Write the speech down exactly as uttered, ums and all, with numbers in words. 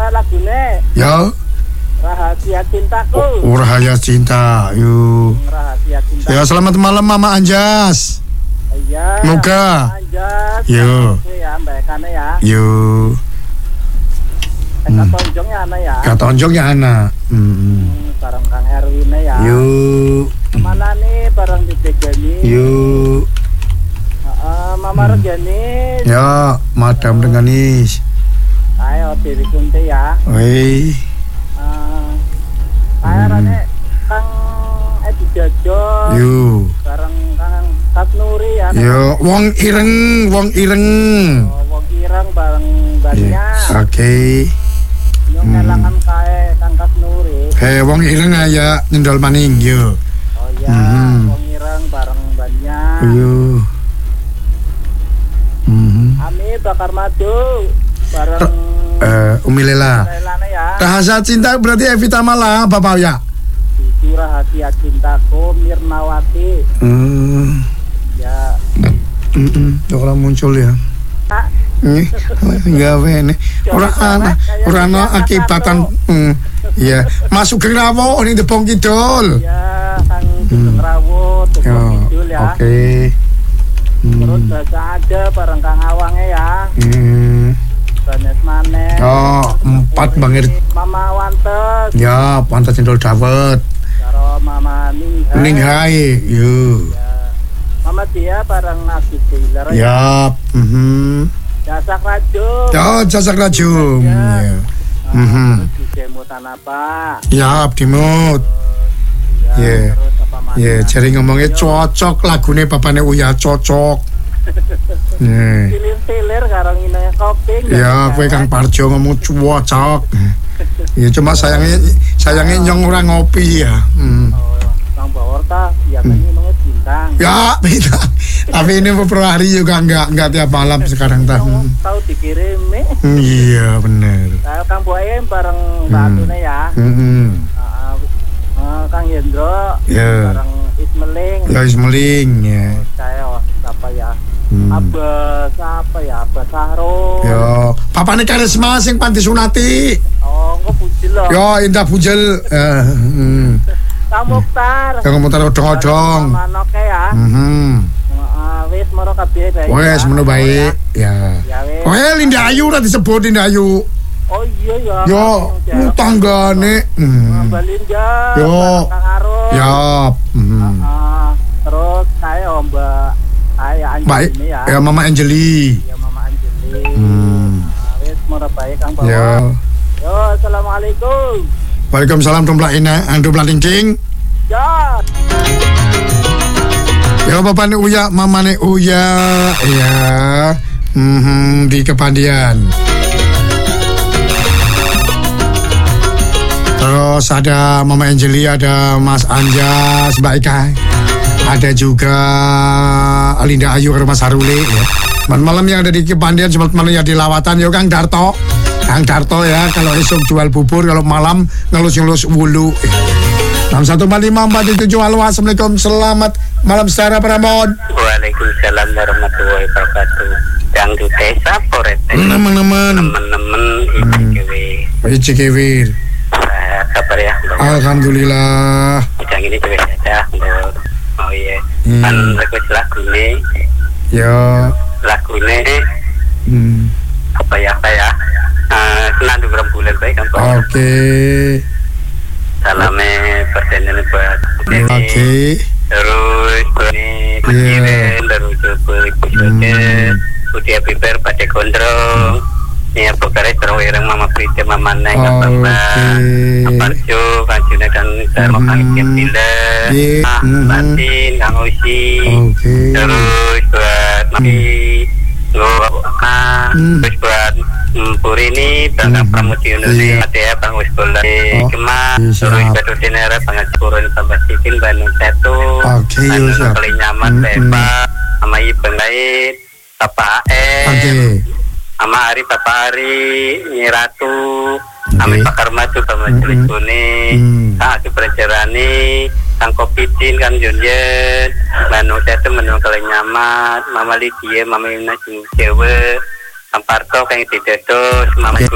lagune. Ya. Rahasia cintaku. Oh, rahasia cinta. Yuk. Rahasia cinta. Ya, selamat malam Mama Anjas. Iya. Moga. Anjas. Yo. Ya, Mbak Kane ya. Yo. Kata tonjongnya ana ya. Kata tonjongnya ana. Hmm. Bareng Kang Erwin ya. Yuk. Mana nih bareng di Degani. Yuk. Uh, Mama hmm. Regani. Ya, Madam Reganis. Ayo Dewi Kunti ya. Woi. Uh, Ayo hmm. Rane Kang Edi Jajo. Yuk. Bareng Kang Kat Nuri ya. Yo, wong ireng, wong ireng. Oh, wong ireng bareng banyak. Yeah. Oke. Okay. Yang ngelangan hmm. kae Kang Kat Nuri. Eh, wong ireng aja nyendol maning yo. Oh iya, hmm. wong ireng bareng banyak. Yo. Hmm. Ami bakar madu bareng uh, Umi Lela. Ya. Rahasia cinta berarti Evita Mala, Bapak ya. Itu rahasia cintaku Mirnawati. Hmm. Ya. Heeh, orang muncul ya. Nih, gawe nih. Ora ana, ora ana akibatan. Hmm. Iya, masuk ke rawo ning Depong Kidul. Iya, Kang Depong Rawo, Depong Kidul ya. Oke. Hmm. Terus bahasa ada bareng Kang Awange ya. Hmm. Banes maneh. Oh, empat bangir. Mama Wantes. Ya, Wantes cendol dawet. Karo Mama Ninghai. Ninghai, yo. Ya. Mama dia bareng Nasi Dealer ya. Ya, mhm. Jasak Rajum. Ya, Jasak Rajum. Ya. Mhm. Di Demutan apa? Ya, Dimut. Ya. Ya, jadi ngomongnya cocok lagune papane Uya cocok. Nih. Tilir-tilir karo ngine kopi. Ya, kowe Kang Parjo ngomong cocok. Ya cuma sayangnya sayangnya nyong ora ngopi ya. Hmm. Oh, Kang Bawor ta biasanya ngomongnya bintang. Ya, bintang. Tapi ini beberapa hari juga enggak enggak tiap malam sekarang ta. Tahu dikirim nih. Iya, bener. Nah, Kang Boem bareng Mbak hmm. Atune ya. Heeh. Uh, uh, Kang Hendro yeah. bareng Ismeling. Ya, Ismeling ya. Saya oh, siapa ya? Hmm. Abah siapa ya? Abah Sahro. Yo, papane Karisma sing panti sunati. Oh, kok bujel loh. Yo, Indah Bujel. Eh, hmm. Kang Mukhtar. Kang Mukhtar odong-odong. Manoke ya. Heeh. Heeh, wis moro kabeh bae. Wes meno bae. Ya. Ya wis. Oh, Linda Ayu ora disebut Linda Ayu. Oh iya ya. Yo, tanggane. Hmm. Mbak Linda. Yo. Kang Arun. Ya. Heeh. Heeh. Terus saya Mbak Saya Anjeli ya. Ya Mama Anjeli. Ya Mama Anjeli. Hmm. Wis moro bae Kang Bawor. Ya. Yo, assalamualaikum. Waalaikumsalam warahmatullahi wabarakatuh. Andu Blantingking. Ya. Ya bapakne Uya, mamane Uya. Ya. Hmm, di Kepandian. Terus ada Mama Anjeli, ada Mas Anjas, Mbak Ika. Ada juga Alinda Ayu ke Mas Harule ya. Malam yang ada di Kepandian, semalam malam yang di Lawatan ya Kang Darto. Kang Darto ya, kalau esok jual bubur, kalau malam ngelus-ngelus wulu. enam satu empat lima empat tujuh. Halo, assalamualaikum, selamat malam secara Pramon. Waalaikumsalam warahmatullahi wabarakatuh. Yang di desa Poret. Teman-teman. Teman-teman Ici Kewir. Kabar ya. Alhamdulillah. Yang ini juga saja. Oh iya. Hmm. Kan request lagu ini. Ya. Lagu ini. Hmm. Apa ya apa ya? Uh, senang di bulan baik kan Pak. Oke. Okay. Salamnya pertanyaan buat. Oke. Okay. Terus ini kirim terus coba ibu saja. Udah piper pada kontrol. Ini apa kare terus yang Mama Prita Mama Neng apa apa jo kanjune kan sama kang Kepila. Batin Kang Osi. Terus buat Mami lo ah terus buat Puri ini Bangga Pramuti Indonesia ya Bang Wisbola Kemas terus Batu Dinera Bangga Turun Tambah Sikin Bandung Satu Bandung Kali Nyaman Tepa sama Ibang Lain Papa Em sama Ari Papa Ari Nyiratu Amin Pakar Maju Bama Jelis Kuning Kang Aki Perencerani Kang Kopitin Kang Junjen Bandung Satu Bandung Kali Nyaman Mama Lydia Mama Yuna Jewe Kang Parto Kang Tidetos Mama